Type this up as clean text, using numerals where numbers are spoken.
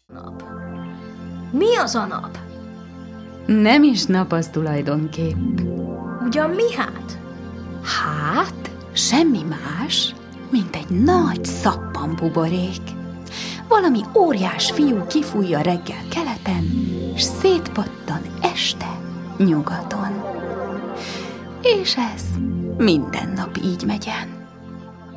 Nap. Mi az a nap? Nem is nap az tulajdonképp. Ugyan mi hát? Hát, semmi más, mint egy nagy szappanbuborék. Valami óriás fiú kifújja reggel keleten, s szétpattan este nyugaton. És ez minden nap így megyen.